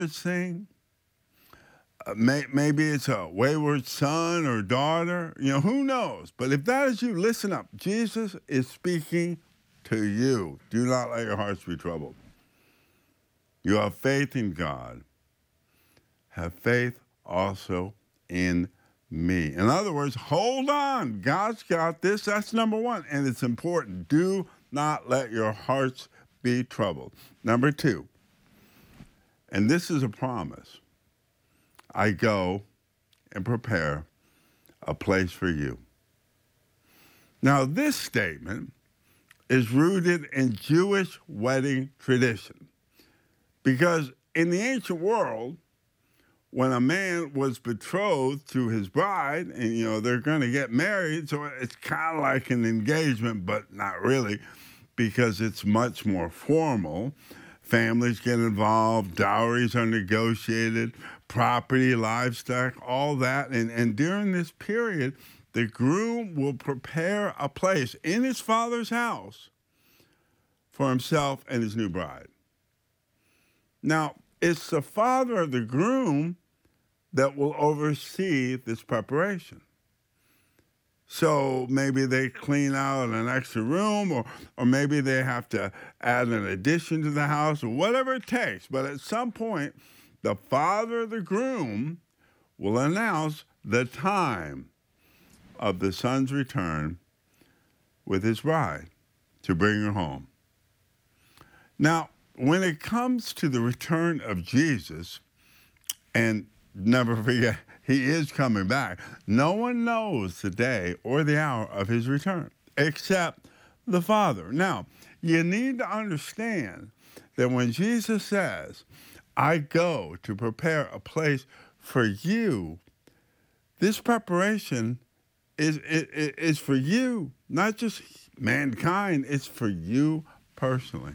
thing. Maybe it's a wayward son or daughter. Who knows? But if that is you, listen up. Jesus is speaking to you. Do not let your hearts be troubled. You have faith in God. Have faith also in me. In other words, hold on. God's got this. That's number one. And it's important. Do not let your hearts be troubled. Number two, and this is a promise. I go and prepare a place for you. Now, this statement is rooted in Jewish wedding tradition because in the ancient world, when a man was betrothed to his bride and, they're going to get married, so it's kind of like an engagement, but not really because it's much more formal. Families get involved, dowries are negotiated, property, livestock, all that. And during this period, the groom will prepare a place in his father's house for himself and his new bride. Now, it's the father of the groom that will oversee this preparation. So maybe they clean out an extra room or maybe they have to add an addition to the house or whatever it takes. But at some point, the father of the groom will announce the time of the son's return with his bride to bring her home. Now, when it comes to the return of Jesus, and never forget, he is coming back. No one knows the day or the hour of his return except the Father. Now, you need to understand that when Jesus says, I go to prepare a place for you, this preparation is for you, not just mankind, it's for you personally.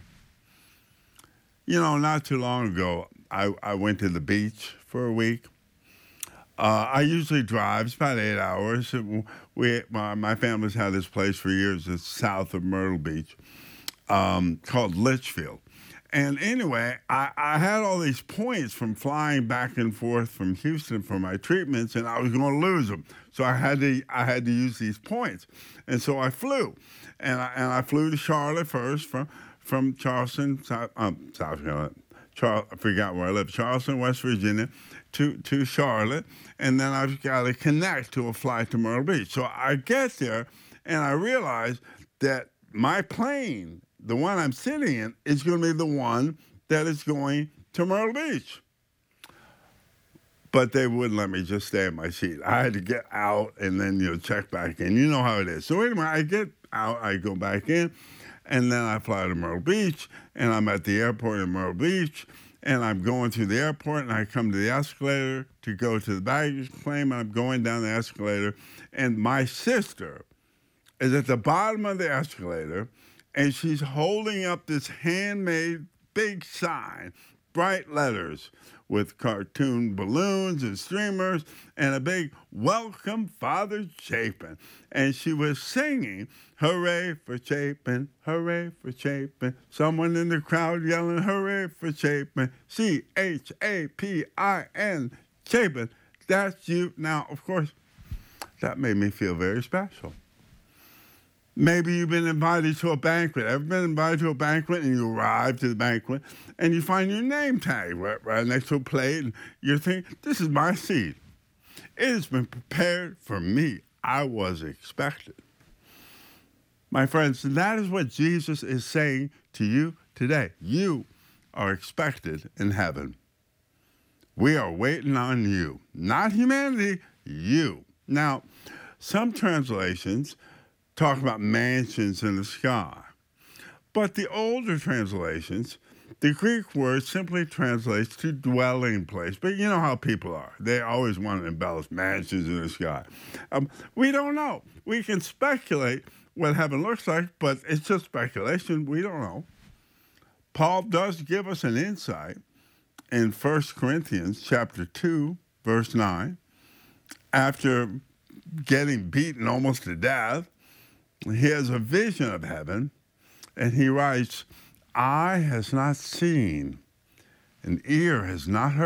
Not too long ago, I went to the beach for a week. I usually drive. It's about 8 hours. My family's had this place for years. It's south of Myrtle Beach, called Litchfield. And anyway, I had all these points from flying back and forth from Houston for my treatments, and I was going to lose them. So I had to use these points, and so I flew, and I flew to Charlotte first from Charleston, South Carolina. I forgot where I live, Charleston, West Virginia, to Charlotte, and then I've got to connect to a flight to Myrtle Beach. So I get there, and I realize that my plane, the one I'm sitting in, is going to be the one that is going to Myrtle Beach. But they wouldn't let me just stay in my seat. I had to get out and then, check back in. You know how it is. So anyway, I get out, I go back in, and then I fly to Myrtle Beach, and I'm at the airport in Myrtle Beach, and I'm going through the airport, and I come to the escalator to go to the baggage claim, and I'm going down the escalator, and my sister is at the bottom of the escalator, and she's holding up this handmade big sign, bright letters with cartoon balloons and streamers and a big welcome Father Chapin. And she was singing, hooray for Chapin, hooray for Chapin. Someone in the crowd yelling, hooray for Chapin, Chapin, Chapin. That's you. Now, of course, that made me feel very special. Maybe you've been invited to a banquet. Ever been invited to a banquet and you arrive to the banquet and you find your name tag right next to a plate and you're thinking, this is my seat. It has been prepared for me. I was expected. My friends, that is what Jesus is saying to you today. You are expected in heaven. We are waiting on you. Not humanity, you. Now, some translations talk about mansions in the sky. But the older translations, the Greek word simply translates to dwelling place. But you know how people are. They always want to embellish mansions in the sky. We don't know. We can speculate what heaven looks like, but it's just speculation. We don't know. Paul does give us an insight in 1 Corinthians chapter 2, verse 9. After getting beaten almost to death, he has a vision of heaven, and he writes, eye has not seen, An ear has not heard.